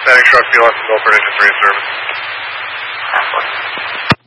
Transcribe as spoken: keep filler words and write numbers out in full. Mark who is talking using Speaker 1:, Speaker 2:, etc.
Speaker 1: Standing truck, B L S, Milford, engine three in service.